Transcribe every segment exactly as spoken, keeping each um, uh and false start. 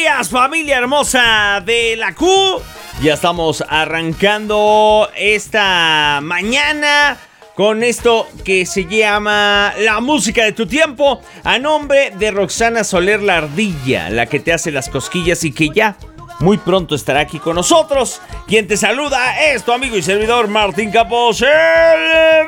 días, familia hermosa de la Q. Ya estamos arrancando esta mañana con esto que se llama La Música de tu Tiempo, a nombre de Roxana Soler La Ardilla, la que te hace las cosquillas y que ya muy pronto estará aquí con nosotros. Quien te saluda es tu amigo y servidor Martín Capos, el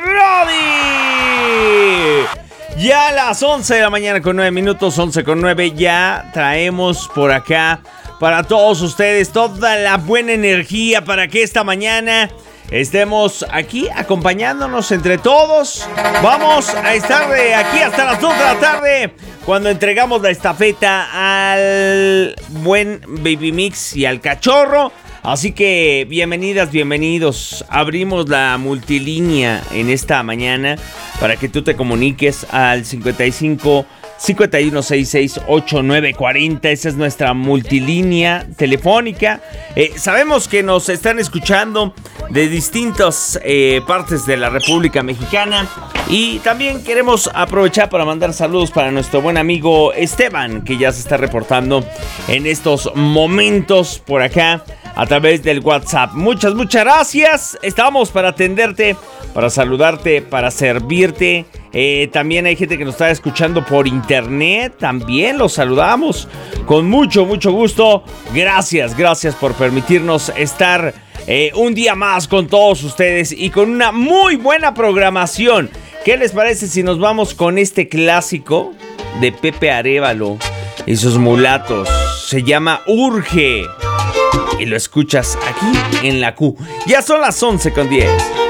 Brody. Ya a las once de la mañana con nueve minutos, once con nueve, ya traemos por acá para todos ustedes toda la buena energía para que esta mañana estemos aquí acompañándonos entre todos. Vamos a estar de aquí hasta las dos de la tarde, cuando entregamos la estafeta al buen Baby Mix y al Cachorro. Así que bienvenidas, bienvenidos. Abrimos la multilínea en esta mañana para que tú te comuniques al cincuenta y cinco, cincuenta y uno, sesenta y seis, ochenta y nueve, cuarenta. Esa es nuestra multilínea telefónica. Eh, sabemos que nos están escuchando de distintas eh, partes de la República Mexicana. Y también queremos aprovechar para mandar saludos para nuestro buen amigo Esteban, que ya se está reportando en estos momentos por acá a través del WhatsApp. Muchas, muchas gracias. Estamos para atenderte, para saludarte, para servirte. Eh, también hay gente que nos está escuchando por internet. También los saludamos con mucho, mucho gusto. Gracias, gracias por permitirnos estar eh, un día más con todos ustedes y con una muy buena programación. ¿Qué les parece si nos vamos con este clásico de Pepe Arévalo y sus mulatos? Se llama Urge. Y lo escuchas aquí en la Q. Ya son las once con diez.